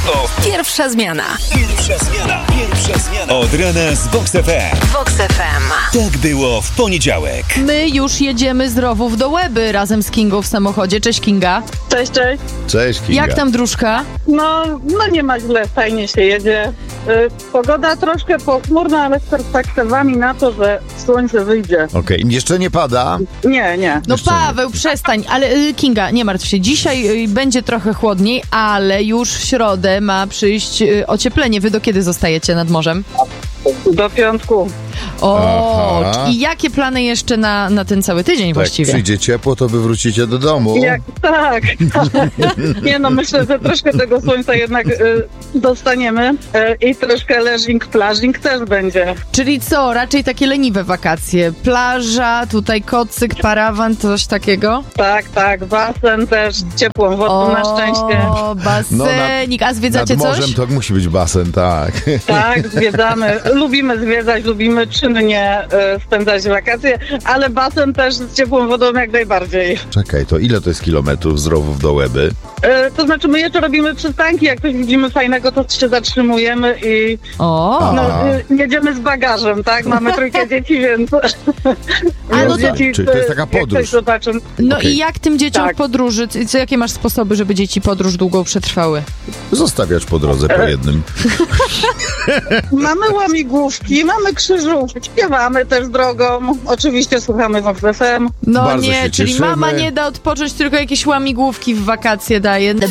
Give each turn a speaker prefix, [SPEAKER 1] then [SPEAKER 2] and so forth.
[SPEAKER 1] Pierwsza zmiana.
[SPEAKER 2] Pierwsza zmiana. Od rana z Vox FM.
[SPEAKER 1] Vox FM.
[SPEAKER 2] Tak było w poniedziałek.
[SPEAKER 3] My już jedziemy z Rowów do Łeby razem z Kingą w samochodzie. Cześć, Kinga.
[SPEAKER 4] Cześć, cześć.
[SPEAKER 5] Cześć, Kinga.
[SPEAKER 3] Jak tam dróżka?
[SPEAKER 4] No nie ma źle, fajnie się jedzie. Pogoda troszkę pochmurna, ale z perspektywami na to, że słońce wyjdzie.
[SPEAKER 5] Okej, jeszcze nie pada?
[SPEAKER 4] Nie.
[SPEAKER 3] No
[SPEAKER 5] Jeszcze
[SPEAKER 3] Paweł, przestań. Ale Kinga, nie martw się. Dzisiaj będzie trochę chłodniej, ale już w środę ma przyjść ocieplenie. Wy do kiedy zostajecie nad morzem?
[SPEAKER 4] Do piątku.
[SPEAKER 5] Aha.
[SPEAKER 3] I jakie plany jeszcze na ten cały tydzień
[SPEAKER 5] Jak
[SPEAKER 3] właściwie?
[SPEAKER 5] przyjdzie ciepło, to wy wrócicie do domu.
[SPEAKER 4] Tak. Nie no, myślę, że troszkę tego słońca jednak dostaniemy i troszkę leżing, plażing też będzie.
[SPEAKER 3] Czyli co? Raczej takie leniwe wakacje. Plaża, tutaj kocyk, parawan, coś takiego?
[SPEAKER 4] Tak, basen też, ciepłą wodą na szczęście.
[SPEAKER 3] O, basenik. A
[SPEAKER 5] Nad
[SPEAKER 3] zwiedzacie
[SPEAKER 5] morzem
[SPEAKER 3] coś?
[SPEAKER 5] to musi być basen, tak.
[SPEAKER 4] Tak, zwiedzamy. Lubimy zwiedzać, lubimy czynnie spędzać wakacje, ale basen też z ciepłą wodą jak najbardziej.
[SPEAKER 5] Czekaj, to ile to jest kilometrów z Rowów do Łeby?
[SPEAKER 4] To znaczy my jeszcze robimy przystanki, jak coś widzimy fajnego, to się zatrzymujemy i
[SPEAKER 3] O,
[SPEAKER 4] jedziemy z bagażem, tak? Mamy trójkę dzieci, więc...
[SPEAKER 3] no to-
[SPEAKER 4] dzieci,
[SPEAKER 5] czyli to jest taka
[SPEAKER 4] jak
[SPEAKER 5] podróż.
[SPEAKER 4] ktoś zobaczy.
[SPEAKER 3] no
[SPEAKER 5] Okej.
[SPEAKER 3] i jak tym dzieciom
[SPEAKER 4] Tak.
[SPEAKER 3] w podróży? Jakie masz sposoby, żeby dzieci podróż długą przetrwały?
[SPEAKER 5] Zostawiać po drodze po jednym.
[SPEAKER 4] Mamy łamigłówki, mamy krzyżówki, śpiewamy też drogą, oczywiście słuchamy Vox FM.
[SPEAKER 3] No
[SPEAKER 5] Bardzo
[SPEAKER 3] nie,
[SPEAKER 5] się
[SPEAKER 3] czyli
[SPEAKER 5] cieszymy.
[SPEAKER 3] mama nie da odpocząć, tylko jakieś łamigłówki w wakacje daje.